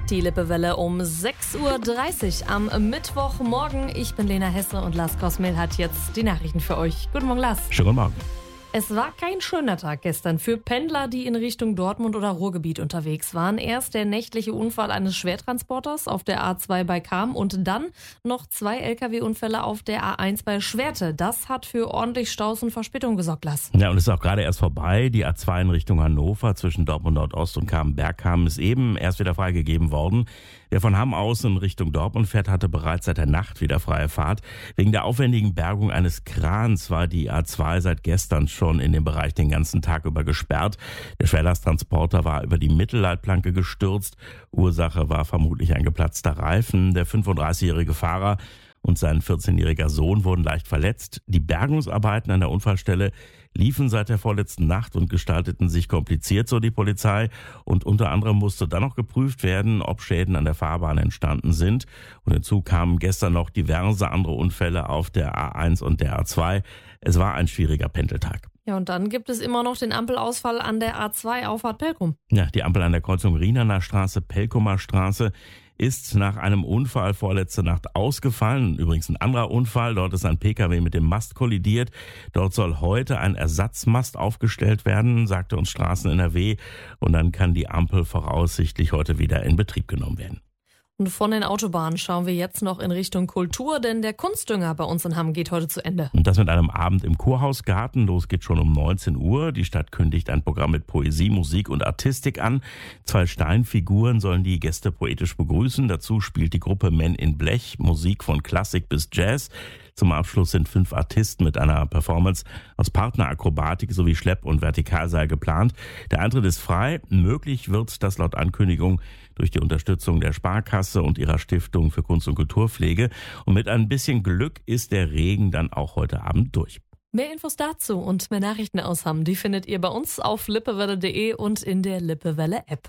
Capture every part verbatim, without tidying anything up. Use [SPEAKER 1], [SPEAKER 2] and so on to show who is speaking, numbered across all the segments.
[SPEAKER 1] Die Lippewelle um sechs Uhr dreißig am Mittwochmorgen. Ich bin Lena Hesse und Lars Kosmel hat jetzt die Nachrichten für euch. Guten Morgen, Lars.
[SPEAKER 2] Schönen guten Morgen.
[SPEAKER 1] Es war kein schöner Tag gestern für Pendler, die in Richtung Dortmund oder Ruhrgebiet unterwegs waren. Erst der nächtliche Unfall eines Schwertransporters auf der A zwei bei Cham und dann noch zwei L K W-Unfälle auf der A eins bei Schwerte. Das hat für ordentlich Staus und Verspätung gesorgt, Lars.
[SPEAKER 2] Ja, und es ist auch gerade erst vorbei. Die A zwei in Richtung Hannover zwischen Dortmund Nordost und Cham-Bergkamen ist eben erst wieder freigegeben worden. Wer von Hamm aus in Richtung Dortmund fährt, hatte bereits seit der Nacht wieder freie Fahrt. Wegen der aufwendigen Bergung eines Krans war die A zwei seit gestern schon in dem Bereich den ganzen Tag über gesperrt. Der Schwerlasttransporter war über die Mittelleitplanke gestürzt. Ursache war vermutlich ein geplatzter Reifen. Der fünfunddreißigjährige Fahrer und sein vierzehnjähriger Sohn wurden leicht verletzt. Die Bergungsarbeiten an der Unfallstelle liefen seit der vorletzten Nacht und gestalteten sich kompliziert, so die Polizei. Und unter anderem musste dann noch geprüft werden, ob Schäden an der Fahrbahn entstanden sind. Und hinzu kamen gestern noch diverse andere Unfälle auf der A eins und der A zwei. Es war ein schwieriger Pendeltag.
[SPEAKER 1] Ja, und dann gibt es immer noch den Ampelausfall an der A zwei Auffahrt Pelkum.
[SPEAKER 2] Ja, die Ampel an der Kreuzung Rienerner Straße, Pelkumer Straße ist nach einem Unfall vorletzte Nacht ausgefallen. Übrigens ein anderer Unfall. Dort ist ein Pkw mit dem Mast kollidiert. Dort soll heute ein Ersatzmast aufgestellt werden, sagte uns Straßen N R W. Und dann kann die Ampel voraussichtlich heute wieder in Betrieb genommen werden.
[SPEAKER 1] Und von den Autobahnen schauen wir jetzt noch in Richtung Kultur, denn der Kunstdünger bei uns in Hamm geht heute zu Ende.
[SPEAKER 2] Und das mit einem Abend im Kurhausgarten. Los geht schon um neunzehn Uhr. Die Stadt kündigt ein Programm mit Poesie, Musik und Artistik an. Zwei Steinfiguren sollen die Gäste poetisch begrüßen. Dazu spielt die Gruppe Men in Blech Musik von Klassik bis Jazz. Zum Abschluss sind fünf Artisten mit einer Performance aus Partnerakrobatik sowie Schlepp- und Vertikalseil geplant. Der Eintritt ist frei. Möglich wird das laut Ankündigung durch die Unterstützung der Sparkasse und ihrer Stiftung für Kunst- und Kulturpflege. Und mit ein bisschen Glück ist der Regen dann auch heute Abend durch.
[SPEAKER 1] Mehr Infos dazu und mehr Nachrichten aus Hamm, die findet ihr bei uns auf lippewelle punkt de und in der Lippewelle-App.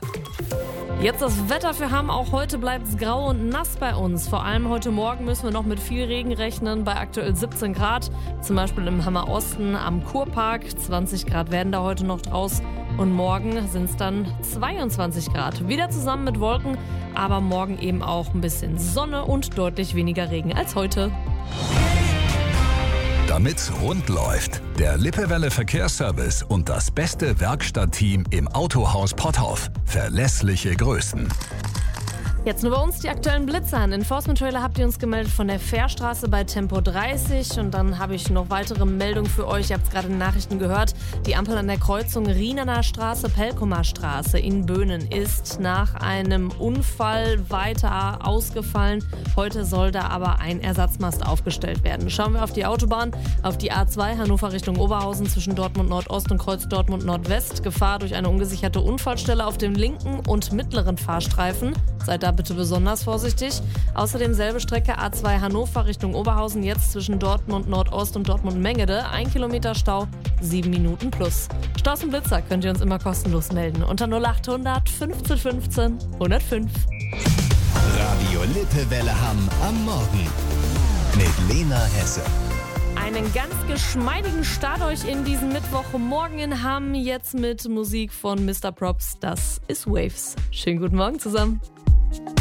[SPEAKER 1] Jetzt das Wetter für Hamm. Auch heute bleibt es grau und nass bei uns. Vor allem heute Morgen müssen wir noch mit viel Regen rechnen, bei aktuell siebzehn Grad. Zum Beispiel im Hammer Osten am Kurpark. zwanzig Grad werden da heute noch draus. Und morgen sind es dann zweiundzwanzig Grad. Wieder zusammen mit Wolken, aber morgen eben auch ein bisschen Sonne und deutlich weniger Regen als heute.
[SPEAKER 3] Damit's rund läuft, der Lippewelle Verkehrsservice und das beste Werkstattteam im Autohaus Potthoff. Verlässliche Größen.
[SPEAKER 1] Jetzt nur bei uns die aktuellen Blitze. Ein Enforcement-Trailer habt ihr uns gemeldet von der Fährstraße bei Tempo dreißig. Und dann habe ich noch weitere Meldungen für euch. Ihr habt es gerade in den Nachrichten gehört. Die Ampel an der Kreuzung Rienerner Straße, Pelkumer Straße in Böhnen ist nach einem Unfall weiter ausgefallen. Heute soll da aber ein Ersatzmast aufgestellt werden. Schauen wir auf die Autobahn, auf die A zwei Hannover Richtung Oberhausen zwischen Dortmund Nordost und Kreuz Dortmund Nordwest. Gefahr durch eine ungesicherte Unfallstelle auf dem linken und mittleren Fahrstreifen. Seid da bitte besonders vorsichtig. Außerdem selbe Strecke A zwei Hannover Richtung Oberhausen, jetzt zwischen Dortmund Nordost und Dortmund Mengede. Ein Kilometer Stau, sieben Minuten plus. Staus und Blitzer könnt ihr uns immer kostenlos melden. Unter null achthundert fünfzehn fünfzehn hundertfünf.
[SPEAKER 3] Radio Lippewelle Hamm am Morgen mit Lena Hesse.
[SPEAKER 1] Einen ganz geschmeidigen Start euch in diesen Mittwochmorgen in Hamm. Jetzt mit Musik von Mister Props. Das ist Waves. Schönen guten Morgen zusammen.